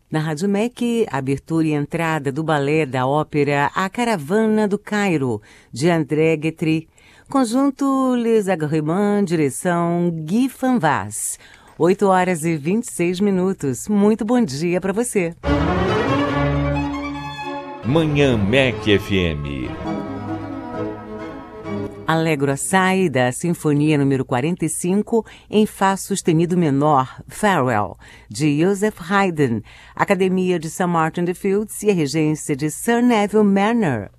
Na Rádio MEC, abertura e entrada do balé da ópera A Caravana do Cairo, de André Guetry. Conjunto Les Agréments, direção Guy Fanvas. 8h26. Muito bom dia para você. Manhã MEC FM. Allegro Assai, da Sinfonia número 45, em Fá sustenido menor, Farewell, de Joseph Haydn, Academia de St. Martin-in-the-Fields e a regência de Sir Neville Marriner.